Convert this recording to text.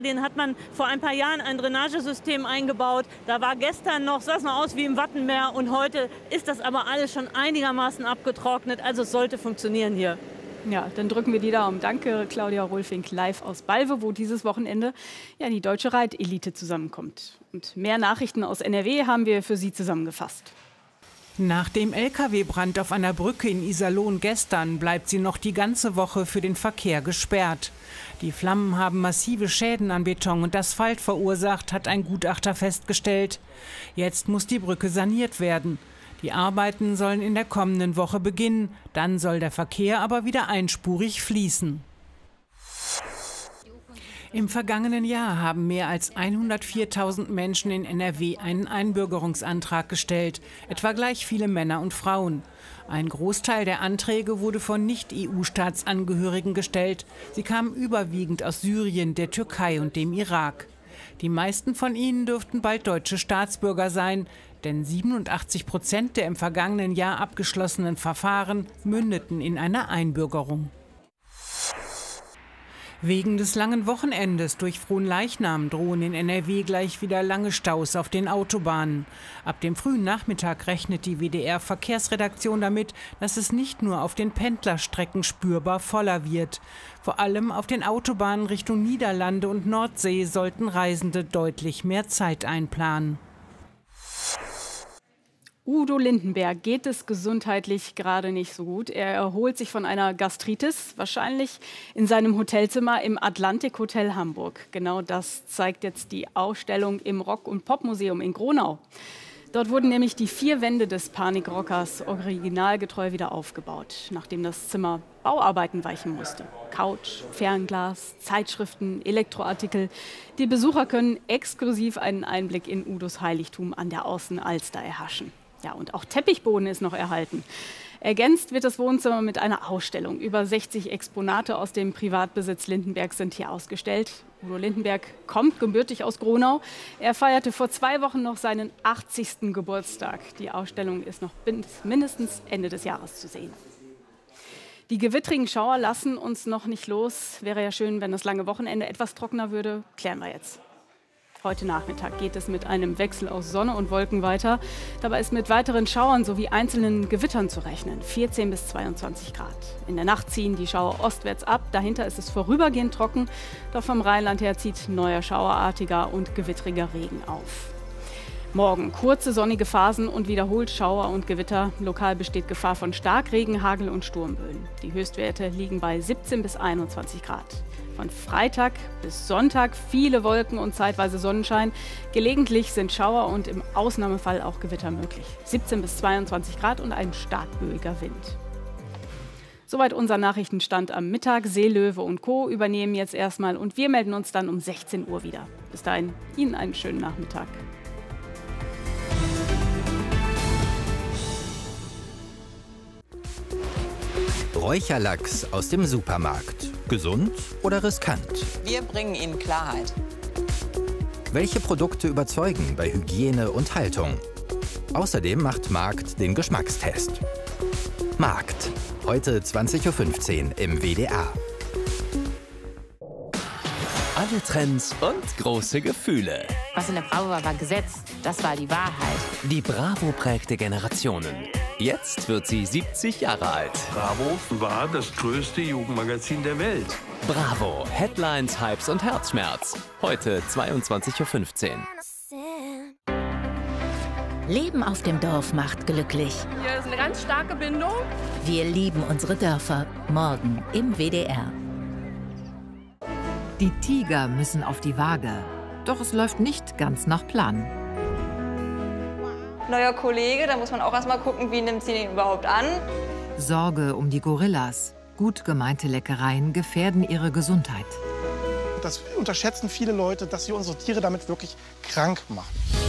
Den hat man vor ein paar Jahren ein Drainagesystem eingebaut. Da war gestern noch, sah es noch aus wie im Wattenmeer. Und heute ist das aber alles schon einigermaßen abgetrocknet. Also es sollte funktionieren hier. Ja, dann drücken wir die Daumen. Danke, Claudia Rolfing, live aus Balve, wo dieses Wochenende ja die deutsche Reitelite zusammenkommt. Und mehr Nachrichten aus NRW haben wir für Sie zusammengefasst. Nach dem Lkw-Brand auf einer Brücke in Iserlohn gestern bleibt sie noch die ganze Woche für den Verkehr gesperrt. Die Flammen haben massive Schäden an Beton und Asphalt verursacht, hat ein Gutachter festgestellt. Jetzt muss die Brücke saniert werden. Die Arbeiten sollen in der kommenden Woche beginnen. Dann soll der Verkehr aber wieder einspurig fließen. Im vergangenen Jahr haben mehr als 104.000 Menschen in NRW einen Einbürgerungsantrag gestellt, etwa gleich viele Männer und Frauen. Ein Großteil der Anträge wurde von Nicht-EU-Staatsangehörigen gestellt. Sie kamen überwiegend aus Syrien, der Türkei und dem Irak. Die meisten von ihnen dürften bald deutsche Staatsbürger sein, denn 87% der im vergangenen Jahr abgeschlossenen Verfahren mündeten in einer Einbürgerung. Wegen des langen Wochenendes durch Fronleichnam drohen in NRW gleich wieder lange Staus auf den Autobahnen. Ab dem frühen Nachmittag rechnet die WDR-Verkehrsredaktion damit, dass es nicht nur auf den Pendlerstrecken spürbar voller wird. Vor allem auf den Autobahnen Richtung Niederlande und Nordsee sollten Reisende deutlich mehr Zeit einplanen. Udo Lindenberg geht es gesundheitlich gerade nicht so gut. Er erholt sich von einer Gastritis, wahrscheinlich in seinem Hotelzimmer im Atlantik Hotel Hamburg. Genau das zeigt jetzt die Ausstellung im Rock- und Popmuseum in Gronau. Dort wurden nämlich die 4 Wände des Panikrockers originalgetreu wieder aufgebaut, nachdem das Zimmer Bauarbeiten weichen musste. Couch, Fernglas, Zeitschriften, Elektroartikel. Die Besucher können exklusiv einen Einblick in Udos Heiligtum an der Außenalster erhaschen. Ja, und auch Teppichboden ist noch erhalten. Ergänzt wird das Wohnzimmer mit einer Ausstellung. Über 60 Exponate aus dem Privatbesitz Lindenbergs sind hier ausgestellt. Udo Lindenberg kommt gebürtig aus Gronau. Er feierte vor 2 Wochen noch seinen 80. Geburtstag. Die Ausstellung ist noch bis mindestens Ende des Jahres zu sehen. Die gewittrigen Schauer lassen uns noch nicht los. Wäre ja schön, wenn das lange Wochenende etwas trockener würde. Klären wir jetzt. Heute Nachmittag geht es mit einem Wechsel aus Sonne und Wolken weiter. Dabei ist mit weiteren Schauern sowie einzelnen Gewittern zu rechnen. 14 bis 22 Grad. In der Nacht ziehen die Schauer ostwärts ab. Dahinter ist es vorübergehend trocken. Doch vom Rheinland her zieht neuer schauerartiger und gewittriger Regen auf. Morgen kurze sonnige Phasen und wiederholt Schauer und Gewitter. Lokal besteht Gefahr von Starkregen, Hagel und Sturmböen. Die Höchstwerte liegen bei 17 bis 21 Grad. Von Freitag bis Sonntag viele Wolken und zeitweise Sonnenschein. Gelegentlich sind Schauer und im Ausnahmefall auch Gewitter möglich. 17 bis 22 Grad und ein stark böiger Wind. Soweit unser Nachrichtenstand am Mittag. Seelöwe und Co. übernehmen jetzt erstmal und wir melden uns dann um 16 Uhr wieder. Bis dahin, Ihnen einen schönen Nachmittag. Räucherlachs aus dem Supermarkt. Gesund oder riskant? Wir bringen Ihnen Klarheit. Welche Produkte überzeugen bei Hygiene und Haltung? Außerdem macht Markt den Geschmackstest. Markt. Heute 20:15 Uhr im WDR. Alle Trends und große Gefühle. Was in der Bravo war Gesetz. Das war die Wahrheit. Die Bravo prägte Generationen. Jetzt wird sie 70 Jahre alt. Bravo war das größte Jugendmagazin der Welt. Bravo. Headlines, Hypes und Herzschmerz. Heute 22:15 Uhr. Leben auf dem Dorf macht glücklich. Hier ist eine ganz starke Bindung. Wir lieben unsere Dörfer. Morgen im WDR. Die Tiger müssen auf die Waage. Doch es läuft nicht ganz nach Plan. Neuer Kollege, da muss man auch erstmal gucken, wie nimmt sie den überhaupt an. Sorge um die Gorillas. Gut gemeinte Leckereien gefährden ihre Gesundheit. Das unterschätzen viele Leute, dass sie unsere Tiere damit wirklich krank machen.